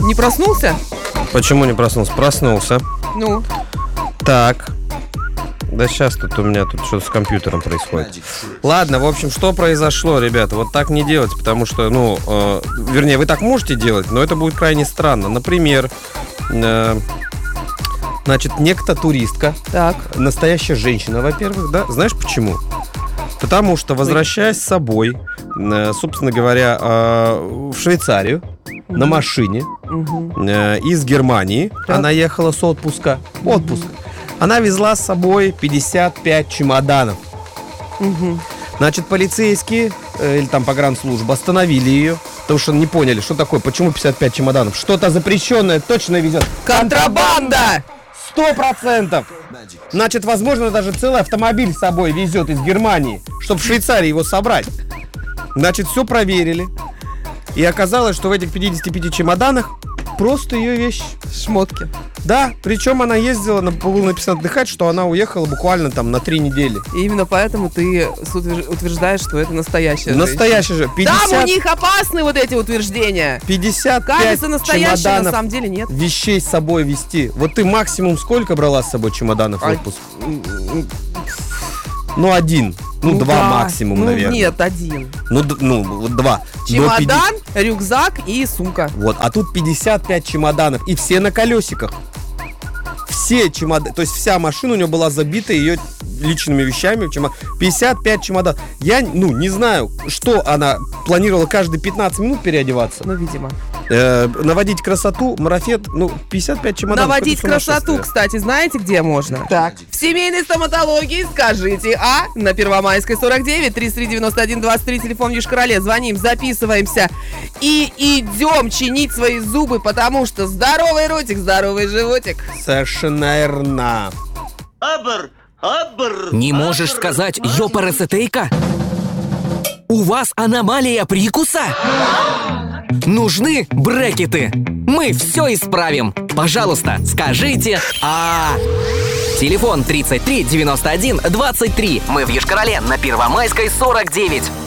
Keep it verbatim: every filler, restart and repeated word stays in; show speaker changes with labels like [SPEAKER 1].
[SPEAKER 1] Не проснулся?
[SPEAKER 2] Почему не проснулся? Проснулся.
[SPEAKER 1] Ну?
[SPEAKER 2] Так. Да сейчас тут у меня тут что-то с компьютером происходит. Ладно, в общем, что произошло, ребята? Вот так не делать, потому что, ну, э, вернее, вы так можете делать, но это будет крайне странно. Например, э, значит, некто туристка,
[SPEAKER 1] Так.
[SPEAKER 2] настоящая женщина, во-первых, да? Знаешь почему? Потому что, возвращаясь с собой, э, собственно говоря, э, в Швейцарию, угу. на машине, угу. э, из Германии, так. она ехала с отпуска. Отпуск. Угу. Она везла с собой пятьдесят пять чемоданов. Угу. Значит, полицейские э, или там погранслужба остановили ее, потому что не поняли, что такое, почему пятьдесят пять чемоданов. Что-то запрещенное точно везет.
[SPEAKER 1] Контрабанда!
[SPEAKER 2] Сто процентов! Значит, возможно, даже целый автомобиль с собой везет из Германии, чтобы в Швейцарии его собрать. Значит, все проверили. И оказалось, что в этих пятидесяти пяти чемоданах просто ее вещи.
[SPEAKER 1] Шмотки.
[SPEAKER 2] Да, причем она ездила, было написано отдыхать, что она уехала буквально там на три недели.
[SPEAKER 1] И именно поэтому ты утверждаешь, что это настоящая
[SPEAKER 2] Настоящая же.
[SPEAKER 1] пятьдесят... Там у них опасны вот эти утверждения.
[SPEAKER 2] пятьдесят пять
[SPEAKER 1] Кажется, настоящая, чемоданов, на самом деле нет.
[SPEAKER 2] Вещей с собой везти. Вот ты максимум сколько брала с собой чемоданов в отпуск? А... Ну, один. Ну, ну два да. максимум,
[SPEAKER 1] ну,
[SPEAKER 2] наверное.
[SPEAKER 1] Нет, один.
[SPEAKER 2] Ну, д- ну вот два.
[SPEAKER 1] Чемодан, пятьдесят... рюкзак и сумка.
[SPEAKER 2] Вот, а тут пятьдесят пять чемоданов. И все на колесиках. Все чемоданы. То есть вся машина у нее была забита ее личными вещами. пятьдесят пять чемоданов. Я, ну, не знаю, что она планировала каждые пятнадцать минут переодеваться.
[SPEAKER 1] Ну, видимо.
[SPEAKER 2] Э, наводить красоту, марафет, ну, пятьдесят пять чемоданов.
[SPEAKER 1] Наводить красоту, кстати, знаете, где можно?
[SPEAKER 2] Так.
[SPEAKER 1] В семейной стоматологии, скажите, а? На Первомайской сорок девять, тридцать три девяносто один двадцать три, телефон Йошкар-Оле. Звоним, записываемся и идем чинить свои зубы, потому что здоровый ротик, здоровый животик.
[SPEAKER 2] Совершенно верно.
[SPEAKER 3] Абр, абр.
[SPEAKER 4] Не можешь сказать ёпарасетейка? У вас аномалия прикуса? Нужны брекеты. Мы все исправим. Пожалуйста, скажите «а». Телефон тридцать три девяносто один двадцать три. Мы в Йошкар-Оле на Первомайской сорок девять.